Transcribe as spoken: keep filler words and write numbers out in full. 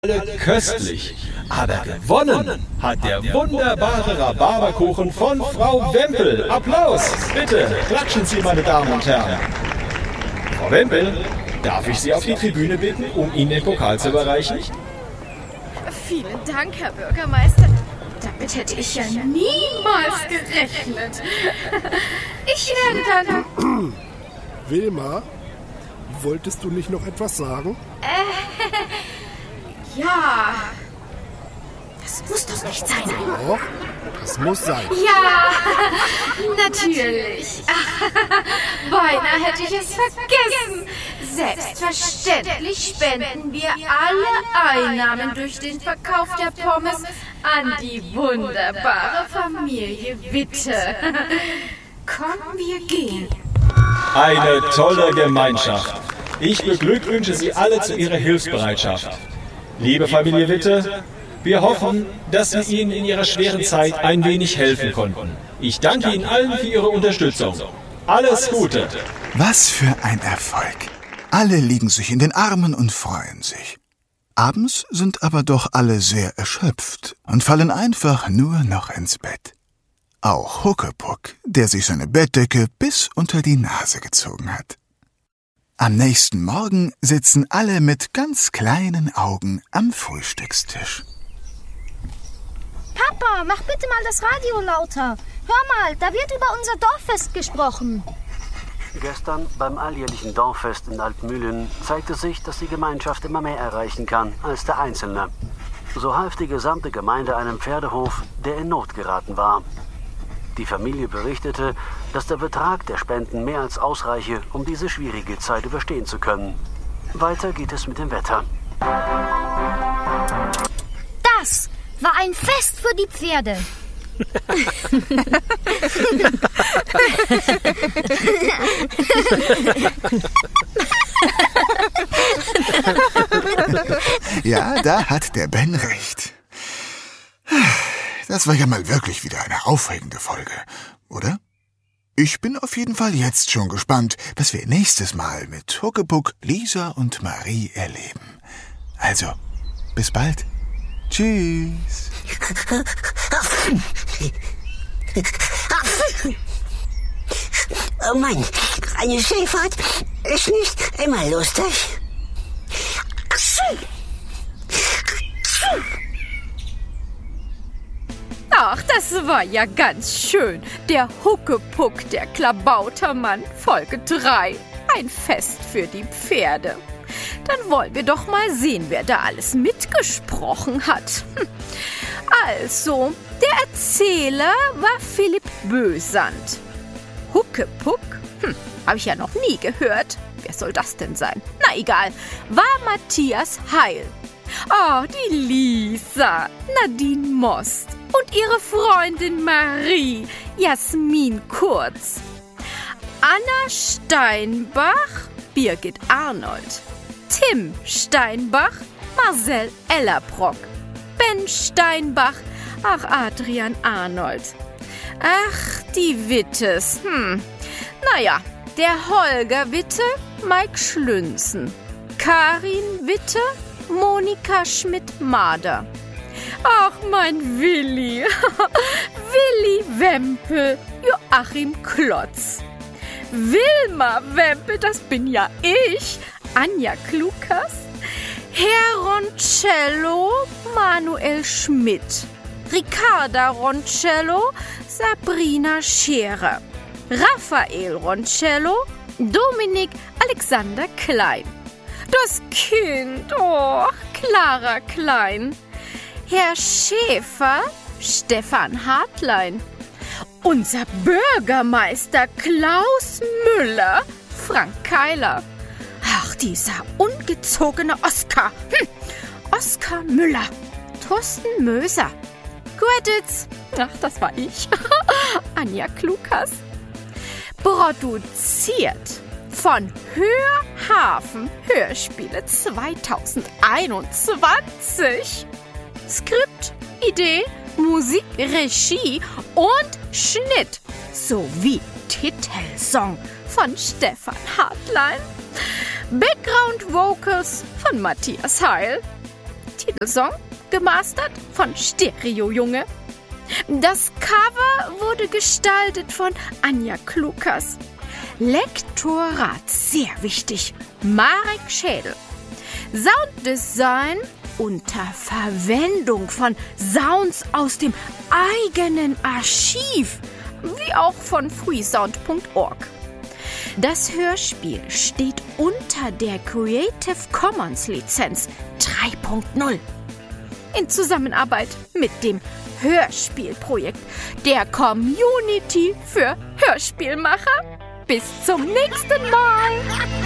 Köstlich, aber gewonnen hat der wunderbare Rhabarberkuchen von Frau Wempel. Applaus, bitte, klatschen Sie, meine Damen und Herren. Frau Wempel, darf ich Sie auf die Tribüne bitten, um Ihnen den Pokal zu überreichen? Vielen Dank, Herr Bürgermeister. Damit hätte ich ja niemals gerechnet. Ich werde dann... Wilma, wolltest du nicht noch etwas sagen? Äh... Ja, das muss doch nicht sein. Doch, das muss sein. Ja, natürlich. Beinahe hätte ich es vergessen. Selbstverständlich spenden wir alle Einnahmen durch den Verkauf der Pommes an die wunderbare Familie Witte. Kommen wir gehen. Eine tolle Gemeinschaft. Ich beglückwünsche Sie alle zu Ihrer Hilfsbereitschaft. Liebe Familie Witte, wir hoffen, dass wir Ihnen in Ihrer schweren Zeit ein wenig helfen konnten. Ich danke Ihnen allen für Ihre Unterstützung. Alles Gute. Was für ein Erfolg. Alle liegen sich in den Armen und freuen sich. Abends sind aber doch alle sehr erschöpft und fallen einfach nur noch ins Bett. Auch Huckepuck, der sich seine Bettdecke bis unter die Nase gezogen hat. Am nächsten Morgen sitzen alle mit ganz kleinen Augen am Frühstückstisch. Papa, mach bitte mal das Radio lauter. Hör mal, da wird über unser Dorffest gesprochen. Gestern beim alljährlichen Dorffest in Altmühlen zeigte sich, dass die Gemeinschaft immer mehr erreichen kann als der Einzelne. So half die gesamte Gemeinde einem Pferdehof, der in Not geraten war. Die Familie berichtete, dass der Betrag der Spenden mehr als ausreiche, um diese schwierige Zeit überstehen zu können. Weiter geht es mit dem Wetter. Das war ein Fest für die Pferde. Ja, da hat der Ben recht. Das war ja mal wirklich wieder eine aufregende Folge, oder? Ich bin auf jeden Fall jetzt schon gespannt, was wir nächstes Mal mit Huckepuck, Lisa und Marie erleben. Also, bis bald. Tschüss. Oh Mann, eine Seefahrt ist nicht immer lustig. Ach, das war ja ganz schön. Der Huckepuck, der Klabautermann, Folge drei. Ein Fest für die Pferde. Dann wollen wir doch mal sehen, wer da alles mitgesprochen hat. Also, der Erzähler war Philipp Bösand. Huckepuck? Hm, habe ich ja noch nie gehört. Wer soll das denn sein? Na egal, war Matthias Heil. Oh, die Lisa, Nadine Most und ihre Freundin Marie, Jasmin Kurz. Anna Steinbach, Birgit Arnold. Tim Steinbach, Marcel Ellerbrock. Ben Steinbach, ach Adrian Arnold. Ach, die Wittes, hm. Naja, der Holger Witte, Mike Schlünzen. Karin Witte, Monika Schmidt-Mader. Ach, mein Willi. Willi Wempel, Joachim Klotz. Wilma Wempel, das bin ja ich. Anja Klukas. Herr Roncello, Manuel Schmidt. Ricarda Roncello, Sabrina Scherer. Raphael Roncello, Dominik Alexander Klein. Das Kind, oh, Clara Klein. Herr Schäfer, Stefan Hartlein. Unser Bürgermeister Klaus Müller, Frank Keiler. Ach, dieser ungezogene Oskar. Hm. Oskar Müller. Thorsten Möser. Credits. Ach, das war ich. Anja Klukas. Produziert von Hörhafen Hörspiele zwanzig einundzwanzig. Skript, Idee, Musik, Regie und Schnitt sowie Titelsong von Stefan Hartlein. Background Vocals von Matthias Heil. Titelsong, gemastert von Stereo Junge. Das Cover wurde gestaltet von Anja Klukas. Lektorat, sehr wichtig, Marek Schädel. Sounddesign unter Verwendung von Sounds aus dem eigenen Archiv, wie auch von freesound punkt org. Das Hörspiel steht unter der Creative Commons Lizenz drei Punkt null. In Zusammenarbeit mit dem Hörspielprojekt der Community für Hörspielmacher. Bis zum nächsten Mal!